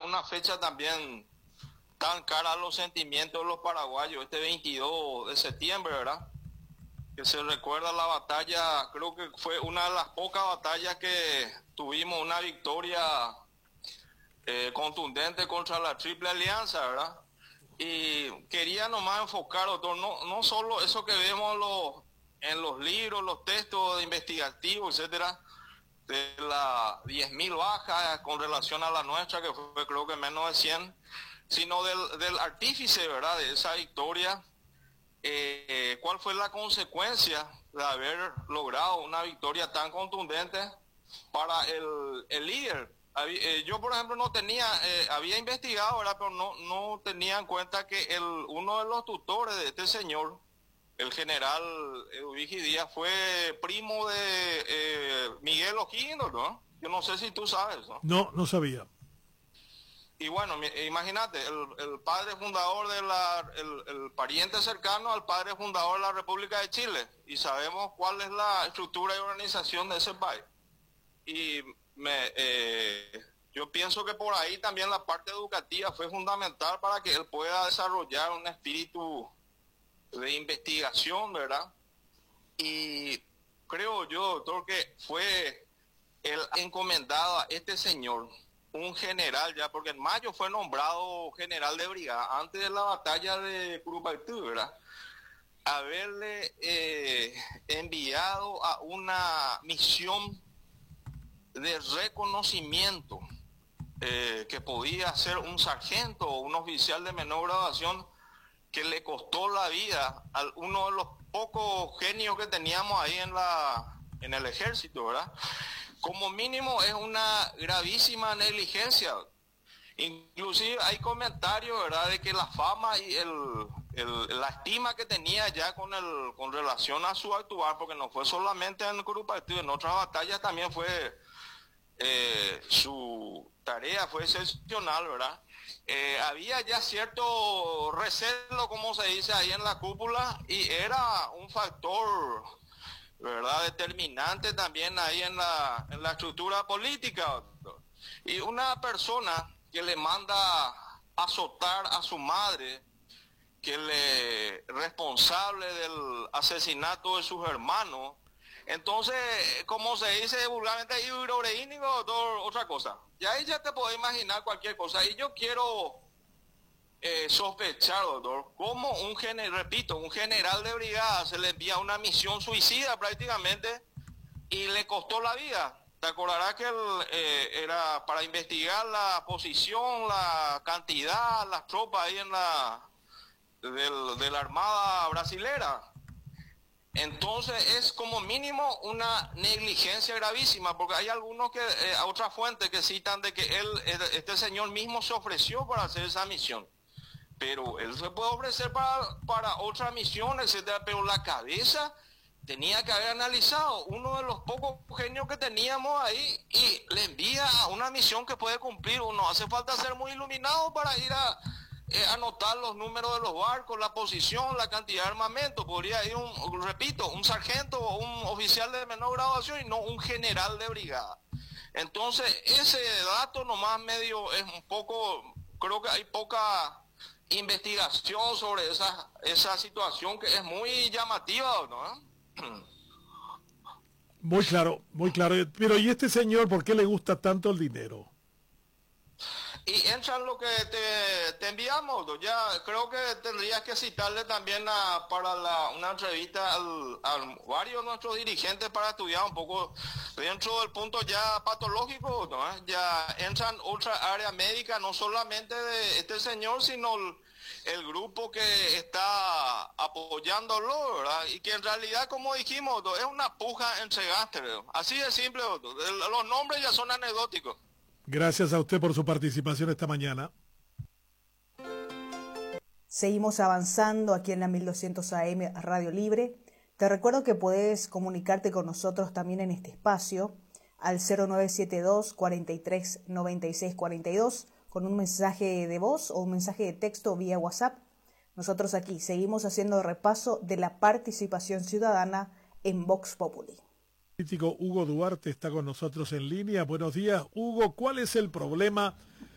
una fecha también tan cara a los sentimientos de los paraguayos, este 22 de septiembre, ¿verdad? Que se recuerda la batalla, creo que fue una de las pocas batallas que tuvimos una victoria contundente contra la Triple Alianza, ¿verdad? Y quería nomás enfocar, doctor, no solo eso que vemos en los libros, los textos investigativos, etcétera, de las 10.000 bajas con relación a la nuestra, que fue creo que menos de 100, sino del artífice, ¿verdad?, de esa victoria. ¿Cuál fue la consecuencia de haber logrado una victoria tan contundente para el líder? Yo, por ejemplo, no tenía, había investigado, ¿verdad?, pero no tenía en cuenta que uno de los tutores de este señor, el general Eduvigi Díaz, fue primo de Miguel O'Higgins, ¿no? Yo no sé si tú sabes, ¿no? No sabía. Y bueno, imagínate, el padre fundador el pariente cercano al padre fundador de la República de Chile, y sabemos cuál es la estructura y organización de ese país. Y yo pienso que por ahí también la parte educativa fue fundamental para que él pueda desarrollar un espíritu de investigación, ¿verdad? Y creo yo, doctor, que fue el encomendado a este señor, un general ya, porque en mayo fue nombrado general de brigada, antes de la batalla de Curupaytú, ¿verdad? Haberle enviado a una misión de reconocimiento que podía ser un sargento o un oficial de menor graduación, que le costó la vida a uno de los pocos genios que teníamos ahí en el ejército, ¿verdad? Como mínimo es una gravísima negligencia. Inclusive hay comentarios, ¿verdad?, de que la fama y la estima que tenía ya con relación a su actuar, porque no fue solamente en Curupaytú, en otras batallas también fue su tarea fue excepcional, ¿verdad? Había ya cierto recelo, como se dice ahí en la cúpula, y era un factor, ¿verdad?, determinante también ahí en la estructura política, doctor. Y una persona que le manda azotar a su madre, que le responsable del asesinato de sus hermanos, entonces, como se dice vulgarmente, otra cosa. Ya ahí ya te podés imaginar cualquier cosa. Y yo quiero sospechar, doctor, como un general de brigada se le envía una misión suicida prácticamente y le costó la vida. Te acordarás que era para investigar la posición, la cantidad, las tropas ahí de la Armada brasilera. Entonces es como mínimo una negligencia gravísima, porque hay algunos que, a otra fuente que citan de que este señor mismo se ofreció para hacer esa misión. Pero él se puede ofrecer para otra misión, etcétera, pero la cabeza tenía que haber analizado uno de los pocos genios que teníamos ahí y le envía a una misión que puede cumplir. No hace falta ser muy iluminado para ir a anotar los números de los barcos, la posición, la cantidad de armamento. Podría ir un sargento o un oficial de menor graduación y no un general de brigada. Entonces ese dato nomás medio es un poco, creo que hay poca investigación sobre esa situación que es muy llamativa, ¿no? Muy claro, muy claro. Pero ¿y este señor por qué le gusta tanto el dinero? Y entra en lo que te enviamos, ya creo que tendrías que citarle también para una entrevista a varios de nuestros dirigentes para estudiar un poco dentro del punto ya patológico, ¿no? Ya entran otra área médica, no solamente de este señor, sino el grupo que está apoyándolo, ¿verdad? Y que en realidad, como dijimos, es una puja entre gángsters, así de simple, los nombres ya son anecdóticos. Gracias a usted por su participación esta mañana. Seguimos avanzando aquí en la 1200 AM Radio Libre. Te recuerdo que puedes comunicarte con nosotros también en este espacio al 0972 43 96 42 con un mensaje de voz o un mensaje de texto vía WhatsApp. Nosotros aquí seguimos haciendo repaso de la participación ciudadana en Vox Populi. El político Hugo Duarte está con nosotros en línea. Buenos días, Hugo. ¿Cuál es el problema